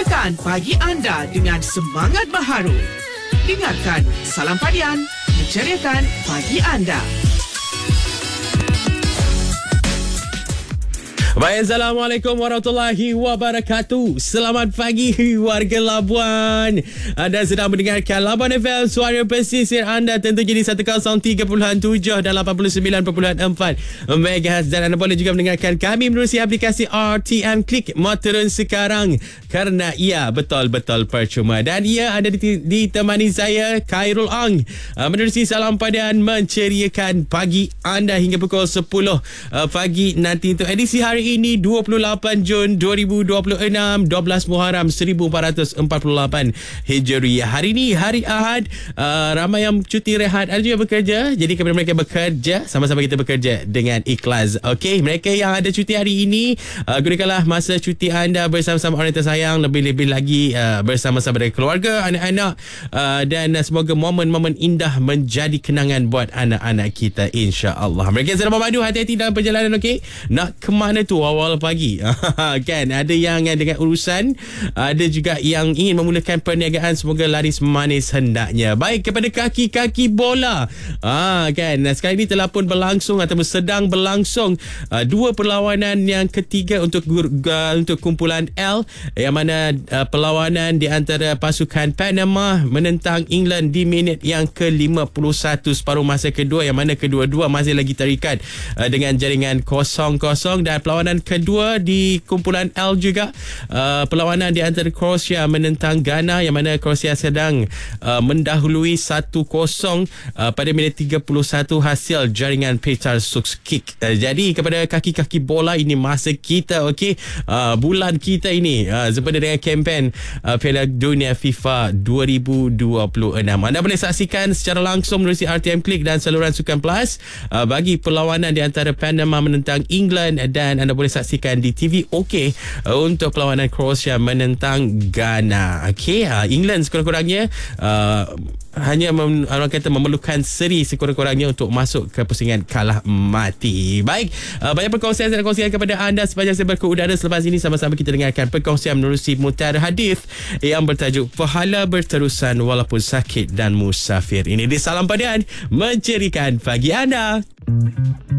Mulakan pagi anda dengan semangat baharu. Dengarkan Salam Padian, menceriakan pagi anda. Baik, Assalamualaikum warahmatullahi wabarakatuh. Selamat pagi warga Labuan. Anda sedang mendengarkan Labuan FM, suara pesisir anda, tentu jadi 103.7 dan 89.4 MHz. Dan anda boleh juga mendengarkan kami menerusi aplikasi RTM Klik. Mau turun sekarang kerana ia betul-betul percuma. Dan ia ada ditemani saya, Khairul Ang, menerusi Salam Padian, menceriakan pagi anda hingga pukul 10 pagi nanti untuk edisi hari ini 28 Jun 2026, 12 Muharram 1448 Hijriah. Hari ini hari Ahad, ramai yang cuti rehat, ada juga bekerja. Jadi kepada mereka bekerja, sama-sama kita bekerja dengan ikhlas. Okey, mereka yang ada cuti hari ini, gunakanlah masa cuti anda bersama-sama orang tersayang, lebih-lebih lagi bersama-sama dengan keluarga, anak-anak, dan semoga momen-momen indah menjadi kenangan buat anak-anak kita, insya-Allah. Mereka yang sedang memandu, hati-hati dalam perjalanan. Okey, nak ke mana tu awal pagi? Kan ada yang dengan urusan, ada juga yang ingin memulakan perniagaan, semoga laris manis hendaknya. Baik, kepada kaki-kaki bola, kan sekarang ini telah pun berlangsung ataupun sedang berlangsung dua perlawanan yang ketiga untuk kumpulan L, yang mana perlawanan di antara pasukan Panama menentang England di minit yang ke-51 separuh masa kedua, yang mana kedua-dua masih lagi terikat dengan jaringan 0-0. Dan perlawanan kedua di kumpulan L juga, perlawanan di antara Croatia menentang Ghana, yang mana Croatia sedang mendahului 1-0 pada minit 31 hasil jaringan Petar Sukskick. Jadi kepada kaki-kaki bola, ini masa kita, okey, bulan kita ini seperti dengan kempen Piala Dunia FIFA 2026. Anda boleh saksikan secara langsung melalui RTM Klik dan saluran Sukan Plus bagi perlawanan di antara Panama menentang England, dan anda boleh saksikan di TV OK untuk perlawanan Croatia menentang Ghana. Okey, England sekurang-kurangnya hanya orang kata memerlukan seri sekurang-kurangnya untuk masuk ke pusingan kalah mati. Baik, banyak perkongsian saya kongsikan kepada anda sepanjang saya berkeudara. Selepas ini sama-sama kita dengarkan perkongsian menerusi mutiara hadis yang bertajuk Pahala Berterusan Walaupun Sakit dan Musafir. Ini di Salam Padian, menceriakan pagi anda.